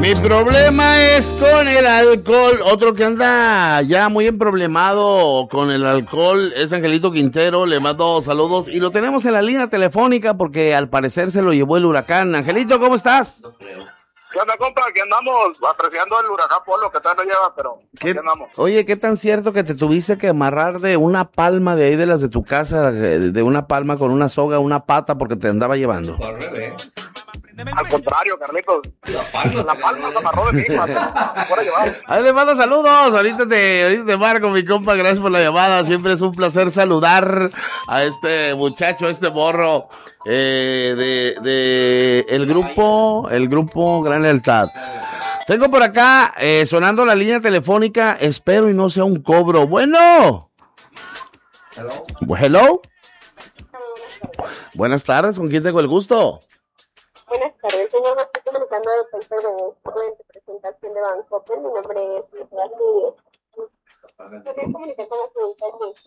Mi problema es con el alcohol. Otro que anda ya muy emproblemado con el alcohol es Angelito Quintero. Le mando saludos y lo tenemos en la línea telefónica porque al parecer se lo llevó el huracán. Angelito, ¿cómo estás? ¿Qué onda, compa? Aquí andamos apreciando el huracán Polo, que tal no lleva, pero aquí andamos. Oye, ¿qué tan cierto que te tuviste que amarrar de una palma de ahí de las de tu casa, de una palma con una soga, una pata, porque te andaba llevando? Al contrario, Carlitos. La palma se amarró de mí, para llevar. Ahí le mando saludos. Ahorita te marco, mi compa. Gracias por la llamada. Siempre es un placer saludar a este muchacho, a este morro de el grupo Gran Lealtad. Tengo por acá sonando la línea telefónica. Espero y no sea un cobro. Bueno. Hello. Buenas tardes. ¿Con quién tengo el gusto? Buenas tardes, señor. Me estoy comunicando del centro de presentación de Bancoppel. Mi nombre es Isabel. Quería comunicar con la señorita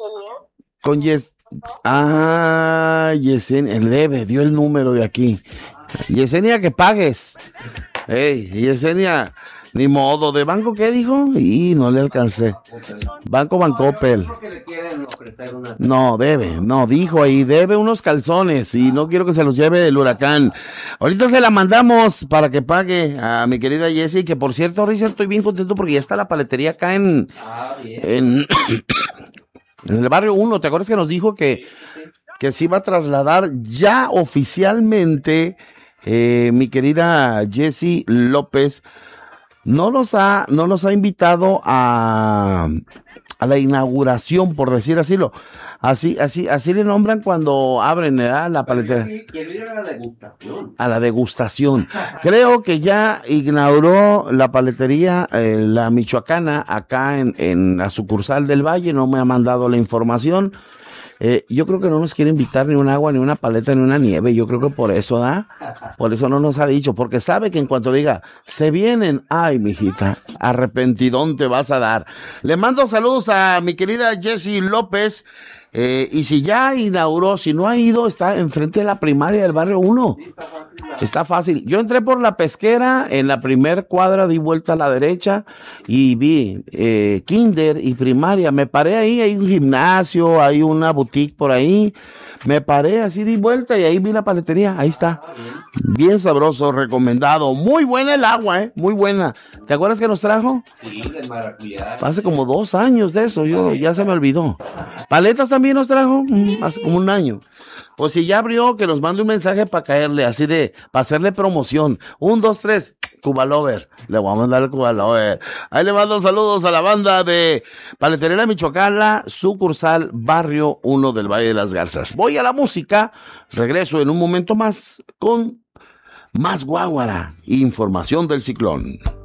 Yesenia. Yesenia, el debe, dio el número de aquí. Yesenia, que pagues. Hey, Yesenia, ni modo. ¿De banco qué dijo? Y no le alcancé. Banco Bancoppel. No, dijo ahí, debe unos calzones y no quiero que se los lleve el huracán. Ahorita se la mandamos para que pague a mi querida Jessie, que por cierto, Richard, estoy bien contento porque ya está la paletería acá en el barrio 1. ¿Te acuerdas que nos dijo que se iba a trasladar ya oficialmente mi querida Jessie López? No nos ha invitado a la inauguración, por decir así le nombran cuando abren la paletería. Quiero ir a la degustación. A la degustación. Creo que ya inauguró la paletería, la michoacana, acá en la sucursal del Valle. No me ha mandado la información. Yo creo que no nos quiere invitar ni un agua, ni una paleta, ni una nieve. Yo creo que por eso, por eso no nos ha dicho, porque sabe que en cuanto diga, se vienen, ay, mijita, arrepentidón te vas a dar. Le mando saludos a mi querida Jessie López, y si ya inauguró, si no ha ido, está enfrente de la primaria del barrio 1. Está fácil. Yo entré por la pesquera, en la primer cuadra di vuelta a la derecha y vi kinder y primaria. Me paré ahí, hay un gimnasio, hay una boutique por ahí. Me paré así, di vuelta y ahí vi la paletería. Ahí está. Bien sabroso, recomendado. Muy buena el agua, muy buena. ¿Te acuerdas que nos trajo? Sí, de maracuyá. Hace como 2 años de eso, ya se me olvidó. ¿Paletas también nos trajo? Hace como 1 año. Pues si ya abrió, que nos mande un mensaje para caerle, así para hacerle promoción. 1, 2, 3, Cuba Lover. Le voy a mandar el Cuba Lover. Ahí le mando saludos a la banda de Paletería La Michoacana, sucursal Barrio 1 del Valle de las Garzas. Voy a la música, regreso en un momento más con más Guáguara, información del ciclón.